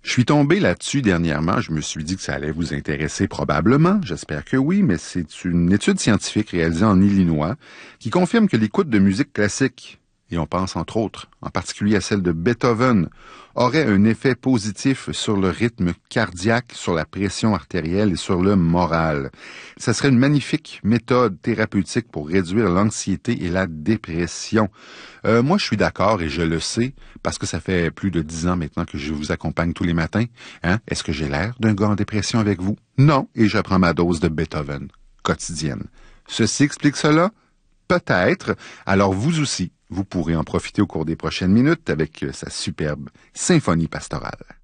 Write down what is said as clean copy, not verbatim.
Je suis tombé là-dessus dernièrement. Je me suis dit que ça allait vous intéresser probablement. J'espère que oui, mais c'est une étude scientifique réalisée en Illinois qui confirme que l'écoute de musique classique, et on pense entre autres, en particulier à celle de Beethoven, aurait un effet positif sur le rythme cardiaque, sur la pression artérielle et sur le moral. Ça serait une magnifique méthode thérapeutique pour réduire l'anxiété et la dépression. Moi, je suis d'accord et je le sais parce que ça fait plus de 10 ans maintenant que je vous accompagne tous les matins. Est-ce que j'ai l'air d'un gars en dépression avec vous? Non, et je prends ma dose de Beethoven, quotidienne. Ceci explique cela? Peut-être. Alors vous aussi, vous pourrez en profiter au cours des prochaines minutes avec sa superbe symphonie pastorale.